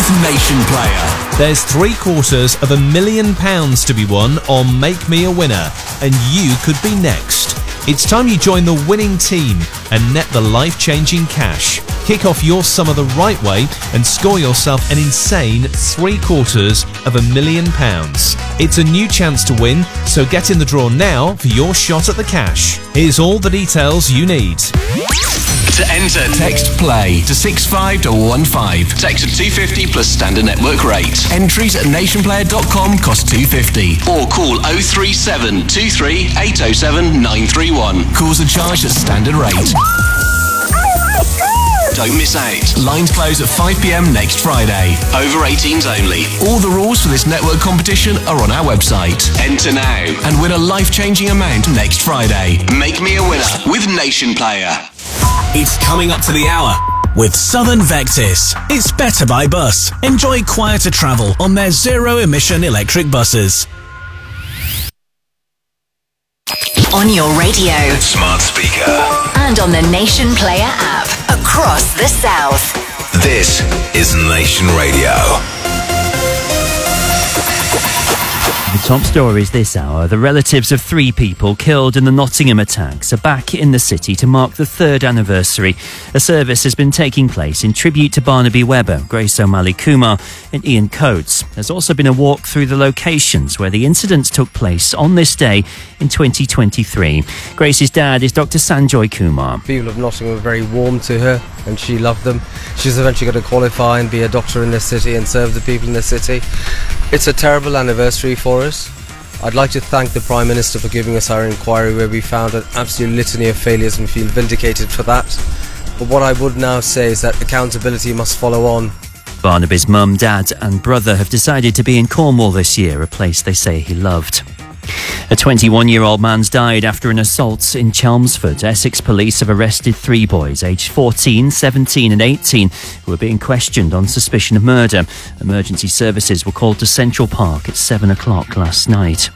with Nation Player. There's £750,000 to be won on Make Me a Winner, and you could be next. It's time you join the winning team and net the life-changing cash. Kick off your summer the right way and score yourself an insane £750,000. It's a new chance to win, so get in the draw now for your shot at the cash. Here's all the details you need. To enter, text PLAY to 65115. Text at 250 plus standard network rate. Entries at nationplayer.com cost £250. Or call 037 23 807 931. Calls are charged at standard rate. Don't miss out. Lines close at 5 p.m. next Friday. Over 18s only. All the rules for this network competition are on our website. Enter now and win a life-changing amount next Friday. Make me a winner with Nation Player. It's coming up to the hour with Southern Vectis. It's better by bus. Enjoy quieter travel on their zero-emission electric buses. On your radio, Smart speaker, and on the Nation Player app across the South. this is Nation Radio. The top stories this hour. The relatives of 3 people killed in the Nottingham attacks are back in the city to mark the 3rd anniversary. A service has been taking place in tribute to Barnaby Webber, Grace O'Malley Kumar and Ian Coates. There's also been a walk through the locations where the incidents took place on this day in 2023. Grace's dad is Dr. Sanjoy Kumar. People of Nottingham were very warm to her and she loved them. She's eventually going to qualify and be a doctor in this city and serve the people in this city. It's a terrible anniversary for us. I'd like to thank the Prime Minister for giving us our inquiry where we found an absolute litany of failures and feel vindicated for that. But what I would now say is that accountability must follow on. Barnaby's mum, dad and brother have decided to be in Cornwall this year, a place they say he loved. A 21-year-old man's died after an assault in Chelmsford. Essex police have arrested 3 boys, aged 14, 17 and 18, who are being questioned on suspicion of murder. Emergency services were called to Central Park at 7 o'clock last night.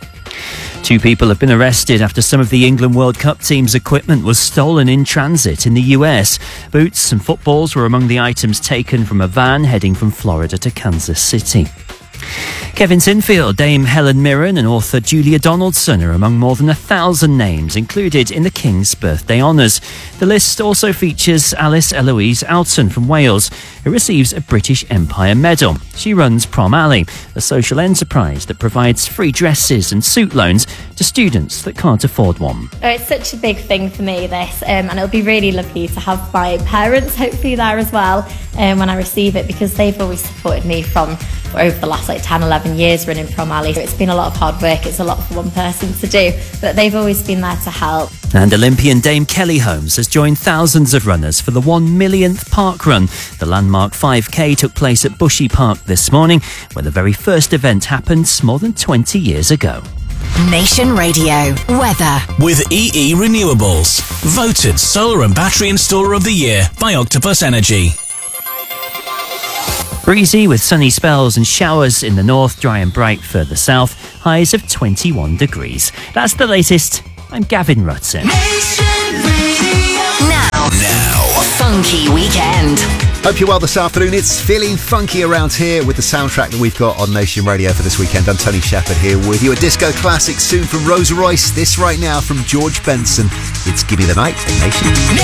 2 people have been arrested after some of the England World Cup team's equipment was stolen in transit in the US. Boots and footballs were among the items taken from a van heading from Florida to Kansas City. Kevin Sinfield, Dame Helen Mirren and author Julia Donaldson are among more than 1,000 names included in the King's birthday honours. The list also features Alice Eloise Alton from Wales, who receives a British Empire Medal. She runs Prom Alley, a social enterprise that provides free dresses and suit loans to students that can't afford one. It's such a big thing for me, this, and it'll be really lovely to have my parents hopefully there as well when I receive it, because they've always supported me for over the last 10, 11 years running Prom Alley. So it's been a lot of hard work, it's a lot for one person to do, but they've always been there to help. And Olympian Dame Kelly Holmes has joined thousands of runners for the 1 millionth park run. The landmark 5K took place at Bushy Park this morning, where the very first event happened more than 20 years ago. Nation Radio weather With EE Renewables, voted Solar and Battery Installer of the Year by Octopus Energy. Breezy with sunny spells and showers in the north, dry and bright further south, highs of 21 degrees. That's the latest. I'm Gavin Rutson. now. Funky Weekend. Hope you're well this afternoon. It's feeling funky around here with the soundtrack that we've got on Nation Radio for this weekend. I'm Tony Shepherd here with you. A disco classic soon from Rosa Royce. This right now from George Benson. It's Gimme the Night at Nation.